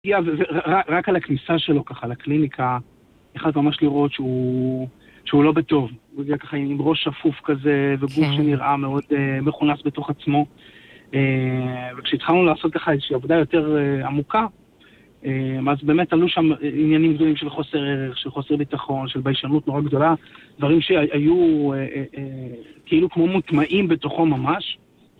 רק על הכניסה שלו ככה לקליניקה, יכולת ממש לראות שהוא לא בטוב. הוא הגיע ככה עם ראש שפוף כזה, וגוף שנראה מאוד מכונס בתוך עצמו. וכשהתחלנו לעשות ככה איזושהי עבודה יותר עמוקה, אז באמת עלו שם עניינים גדולים של חוסר ערך, של חוסר ביטחון, של ביישנות נורא גדולה, דברים שהיו כאילו כמו מוטמעים בתוכו ממש.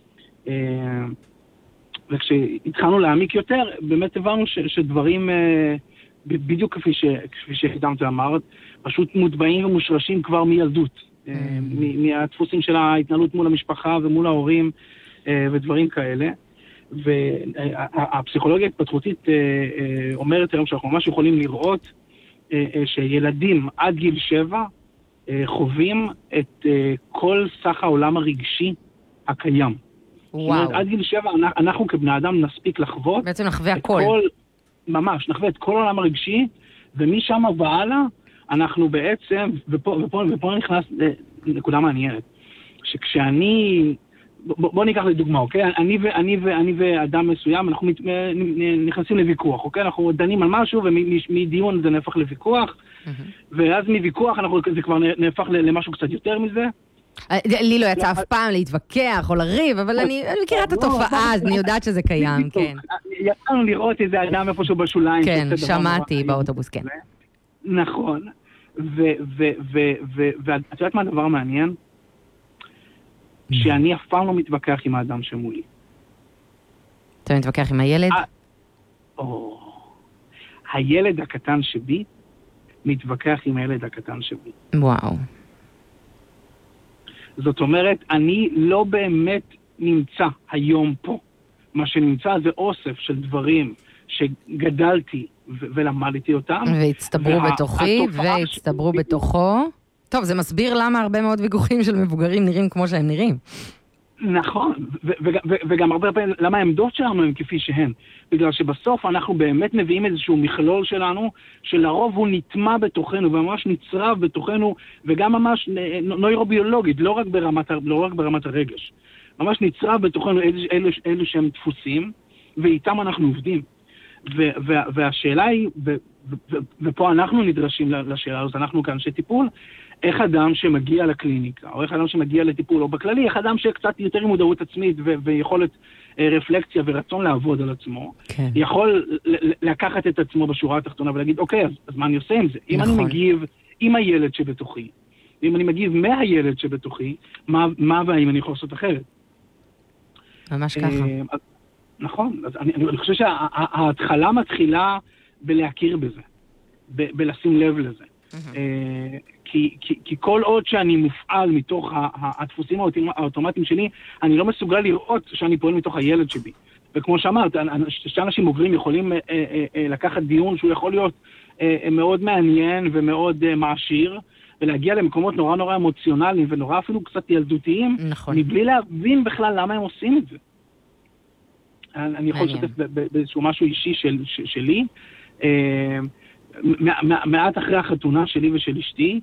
וכשהתחלנו להעמיק יותר, באמת הבנו שדברים, בדיוק כפי שהקדמת ואמרת, פשוט מוטבעים ומושרשים כבר מילדות, מהדפוסים של ההתנהלות מול המשפחה ומול ההורים ודברים כאלה. והפסיכולוגיה ההתפתחותית אומרת היום שאנחנו ממש יכולים לראות שילדים עד גיל 7 חווים את כל סך העולם הרגשי הקיים. וואו. זאת אומרת, עד גיל 7 אנחנו כבני אדם נספיק לחוות. בעצם נחווה הכל. ממש, נחווה את כל העולם הרגשי, ומשם והלאה אנחנו בעצם, ופה נכנס נקודה מעניינת, שכשאני, בוא ניקח לדוגמה, אוקיי? אני ואדם מסוים, אנחנו נכנסים לוויכוח, אוקיי? אנחנו דנים על משהו, ומדיון זה נהפך לוויכוח, ואז מוויכוח זה כבר נהפך למשהו קצת יותר מזה. לי לא יצא אף פעם להתווכח או לריב, אבל אני מכירה את התופעה, אז אני יודעת שזה קיים, כן. יצאנו לראות איזה אדם איפשהו בשוליים. כן, שמעתי באוטובוס, כן. נכון. ואת יודעת מה הדבר המעניין? שאני אף פעם לא מתווכח עם האדם שמולי. אתה מתווכח עם הילד? הילד הקטן שבי מתווכח עם הילד הקטן שבי. וואו. זאת אומרת, אני לא באמת נמצא היום פה. מה שנמצא זה אוסף של דברים שגדלתי ולמדתי אותם. והצטברו בתוכי, והצטברו בתוכו. טוב, זה מסביר למה הרבה מאוד ויכוחים של מבוגרים נראים כמו שהם נראים. נכון, וגם הרבה פעמים למה העמדות שלנו הם כפי שהן. בגלל שבסוף אנחנו באמת מביאים איזשהו מכלול שלנו, שלרוב הוא נטמע בתוכנו, וממש נצרב בתוכנו, וגם ממש נוירוביולוגית, לא רק ברמת הרגש. ממש נצרב בתוכנו אלו שהם דפוסים, ואיתם אנחנו עובדים. והשאלה היא, ופה אנחנו נדרשים לשאלה הזאת, אנחנו כאנשי טיפול, איך אדם שמגיע לקליניקה, או איך אדם שמגיע לטיפול, או בכללי, איך אדם שקצת יותר עם מודעות עצמית ויכולת רפלקציה ורצון לעבוד על עצמו, כן. יכול לקחת את עצמו בשורה התחתונה ולהגיד, אוקיי, אז מה אני עושה עם זה? נכון. אם אני מגיב עם הילד שבתוכי, אם אני מגיב מהילד שבתוכי, מה והאם אני יכול לעשות אחרת? ממש ככה. נכון, אז אני חושב שההתחלה מתחילה בלהכיר בזה, בלשים לב לזה. כי כל עוד שאני מופעל מתוך הדפוסים האוטומטיים שלי, אני לא מסוגל לראות שאני פועל מתוך הילד שבי. וכמו שאמרת, שתי אנשים בוגרים יכולים לקחת דיון שהוא יכול להיות מאוד מעניין ומאוד מעשיר, ולהגיע למקומות נורא נורא אמוציונליים ונורא אפילו קצת ילדותיים, נכון. מבלי להבין בכלל למה הם עושים את זה. אני יכול לשתף באיזשהו משהו אישי שלי, מעט אחרי החתונה שלי ושל אשתי,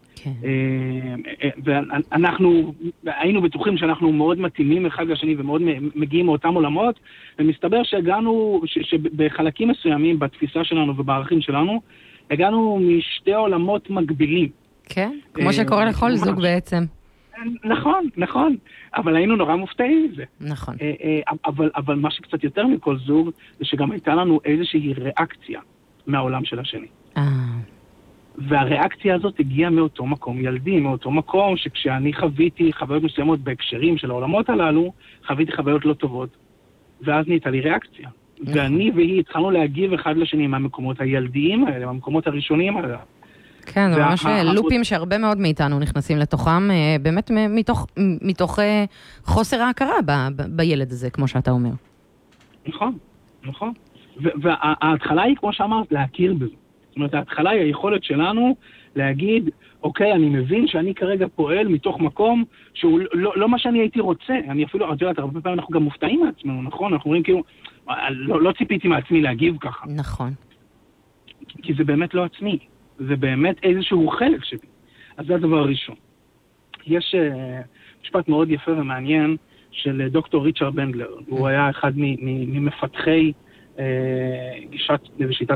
ואנחנו היינו בטוחים שאנחנו מאוד מתאימים אחד לשני ומאוד מגיעים מאותם עולמות, ומסתבר שהגענו, שבחלקים מסוימים בתפיסה שלנו ובערכים שלנו, הגענו משתי עולמות מקבילים. כן, כמו שקורה לכל זוג בעצם. נכון, נכון, אבל היינו נורא מופתעים מזה. נכון. אבל מה שקצת יותר מכל זוג, זה שגם הייתה לנו איזושהי ריאקציה מהעולם של השני. והריאקציה הזאת הגיעה מאותו מקום ילדי, מאותו מקום שכשאני חוויתי חוויות מסוימות בהקשרים של העולמות הללו, חוויתי חוויות לא טובות, ואז נהייתה לי ריאקציה. ואני והיא התחלנו להגיב אחד לשני מהמקומות הילדיים האלה, מהמקומות הראשוניים האלה. כן, זה ממש לופים שהרבה מאוד מאיתנו נכנסים לתוכם, באמת מתוך חוסר ההכרה בילד הזה, כמו שאתה אומר. נכון, נכון. וההתחלה היא, כמו שאמרת, להכיר בזה. זאת אומרת, ההתחלה היא היכולת שלנו להגיד, אוקיי, אני מבין שאני כרגע פועל מתוך מקום שהוא לא מה שאני הייתי רוצה. אני אפילו, את יודעת, הרבה פעמים אנחנו גם מופתעים מעצמנו, נכון? אנחנו אומרים כאילו, לא ציפיתי מעצמי להגיב ככה. נכון. כי זה באמת לא עצמי. זה באמת איזשהו חלק שלי. אז זה הדבר הראשון. יש משפט מאוד יפה ומעניין של דוקטור ריצ'רד בנדלר. הוא היה אחד ממפתחי גישת ושיטת